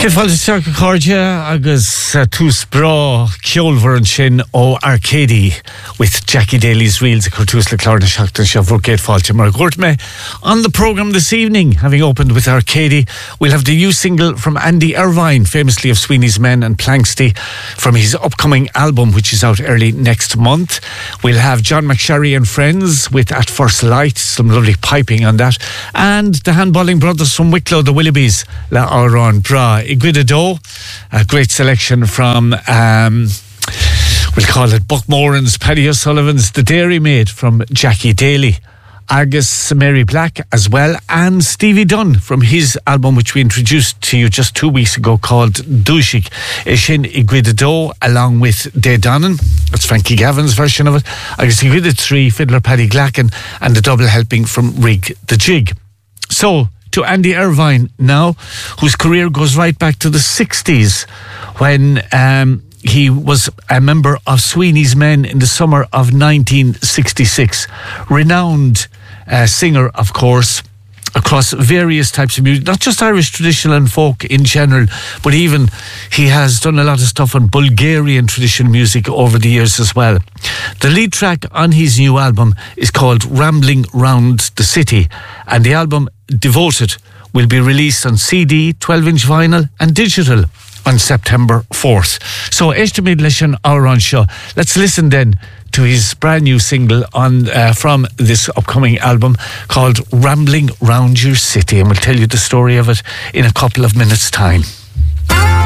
Fáilte Cordia agus tú sprá ceolmhar an sin ó Arcady with Jackie Daly's Reels, a Curtus le Clarna Shakhtan Shavurgate Fáilte mar Gurtme. On the programme this evening, having opened with Arcady, we'll have the new single from Andy Irvine, famously of Sweeney's Men and Planxty, from his upcoming album, which is out early next month. We'll have John McSherry and Friends with At First Light, some lovely piping on that, and the handballing brothers from Wicklow, the Willoughbys, La Auron Bra. Iguidado, a great selection from, we'll call it Buckmoran's, Paddy O'Sullivan's The Dairy Maid from Jackie Daly, Argus Mary Black as well, and Stevie Dunn from his album, which we introduced to you just 2 weeks ago, called Dúshig. Ishin Iguidado, along with Day Donnan, that's Frankie Gavin's version of it, Agus Iguidad 3, Fiddler Paddy Glacken, and the double helping from Rig the Jig. So, to Andy Irvine now, whose career goes right back to the 60s when he was a member of Sweeney's Men in the summer of 1966. Renowned singer, of course, across various types of music, not just Irish traditional and folk in general, but even he has done a lot of stuff on Bulgarian traditional music over the years as well. The lead track on his new album is called Rambling Round the City, and the album Devoted will be released on CD, 12-inch vinyl and digital on September 4th. So, Eshtamid Leshan Auron Show. Let's listen then to his brand new single on from this upcoming album called Rambling Round Your City, and we'll tell you the story of it in a couple of minutes' time.